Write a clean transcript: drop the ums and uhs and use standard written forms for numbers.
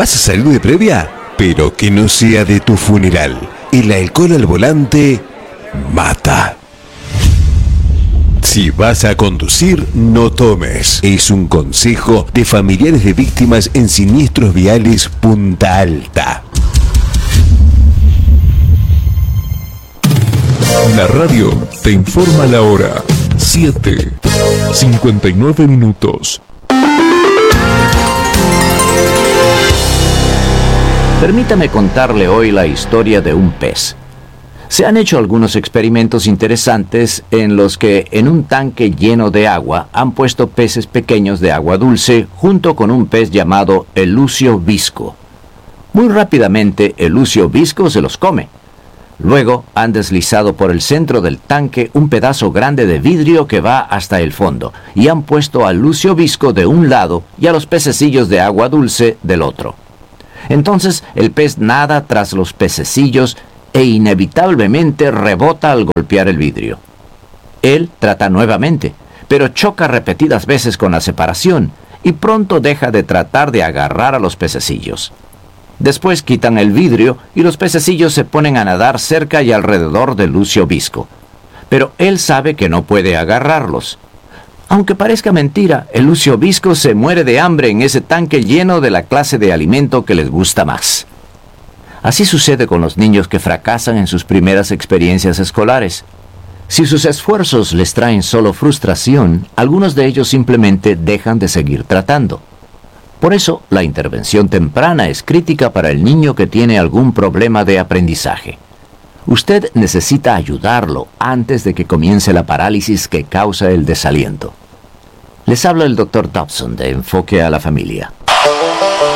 ¿Vas a salir de previa? Pero que no sea de tu funeral. El alcohol al volante mata. Si vas a conducir, no tomes. Es un consejo de familiares de víctimas en siniestros viales Punta Alta. La radio te informa la hora. 7:59. Permítame contarle hoy la historia de un pez. Se han hecho algunos experimentos interesantes en los que en un tanque lleno de agua han puesto peces pequeños de agua dulce junto con un pez llamado el lucio visco. Muy rápidamente el lucio visco se los come. Luego han deslizado por el centro del tanque un pedazo grande de vidrio que va hasta el fondo y han puesto al lucio visco de un lado y a los pececillos de agua dulce del otro. Entonces el pez nada tras los pececillos e inevitablemente rebota al golpear el vidrio. Él trata nuevamente, pero choca repetidas veces con la separación y pronto deja de tratar de agarrar a los pececillos. Después quitan el vidrio y los pececillos se ponen a nadar cerca y alrededor del lucio visco. Pero él sabe que no puede agarrarlos. Aunque parezca mentira, el lucio visco se muere de hambre en ese tanque lleno de la clase de alimento que les gusta más. Así sucede con los niños que fracasan en sus primeras experiencias escolares. Si sus esfuerzos les traen solo frustración, algunos de ellos simplemente dejan de seguir tratando. Por eso, la intervención temprana es crítica para el niño que tiene algún problema de aprendizaje. Usted necesita ayudarlo antes de que comience la parálisis que causa el desaliento. Les habla el Dr. Dobson de Enfoque a la Familia.